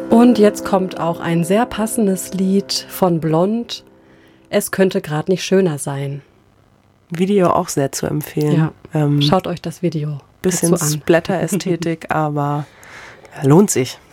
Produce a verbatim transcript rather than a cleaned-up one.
Und jetzt kommt auch ein sehr passendes Lied von Blond. Es könnte gerade nicht schöner sein. Video auch sehr zu empfehlen. Ja, ähm, schaut euch das Video bisschen dazu an. Splatter-Ästhetik, aber ja, lohnt sich.